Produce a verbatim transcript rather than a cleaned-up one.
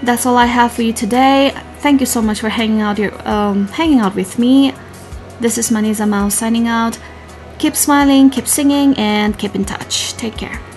that's all I have for you today. Thank you so much for hanging out your um, hanging out with me. This is Manisa Mouse signing out. Keep smiling, keep singing, and keep in touch. Take care.